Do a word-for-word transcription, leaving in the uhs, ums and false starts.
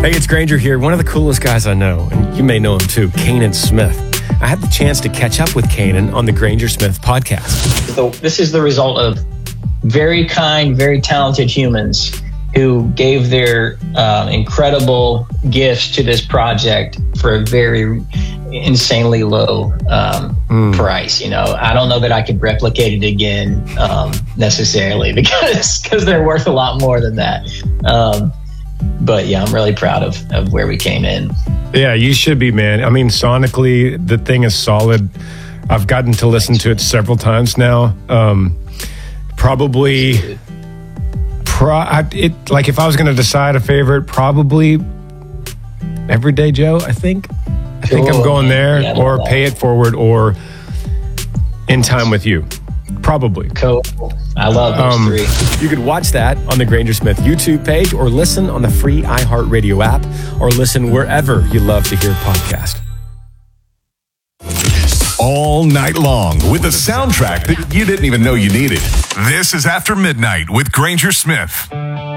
Hey, it's Granger here, one of the coolest guys I know, and you may know him too, Kanan Smith. I had the chance to catch up with Kanan on the Granger Smith podcast. So this is the result of very kind, very talented humans who gave their uh, incredible gifts to this project for a very insanely low um, mm. price. You know, I don't know that I could replicate it again um, necessarily because because they're worth a lot more than that. Um, But yeah, I'm really proud of, of where we came in. Yeah, you should be, man. I mean, sonically, the thing is solid. I've gotten to listen to it several times now. Um, probably, pro, I, it like if I was going to decide a favorite, probably Everyday Joe, I think. I think cool. I'm going there, yeah, or Pay It Forward, or In Time With You. Probably. Cool. I love those um, three. You could watch that on the Granger Smith YouTube page, or listen on the free iHeartRadio app, or listen wherever you love to hear podcasts. All night long with the soundtrack that you didn't even know you needed. This is After Midnight with Granger Smith.